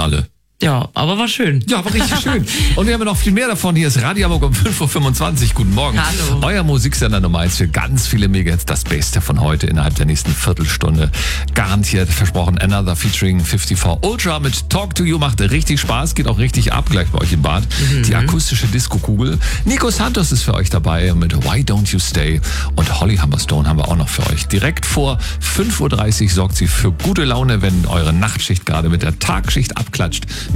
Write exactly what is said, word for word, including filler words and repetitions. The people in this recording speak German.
alle. Ja, aber war schön. Ja, war richtig schön. Und wir haben noch viel mehr davon. Hier ist Radio Hamburg um fünf Uhr fünfundzwanzig. Guten Morgen. Hallo. Euer Musiksender Nummer eins für ganz viele Megahits. Das Beste von heute innerhalb der nächsten Viertelstunde. Garantiert versprochen. Another featuring fünfundfünfzig Ultra mit Talk to You. Macht richtig Spaß. Geht auch richtig ab gleich bei euch im Bad. Mhm. Die akustische Disco-Kugel. Nico Santos ist für euch dabei mit Why Don't You Stay. Und Holly Humberstone haben wir auch noch für euch. Direkt vor fünf Uhr dreißig sorgt sie für gute Laune, wenn eure Nachtschicht gerade mit der Tagschicht abklatscht.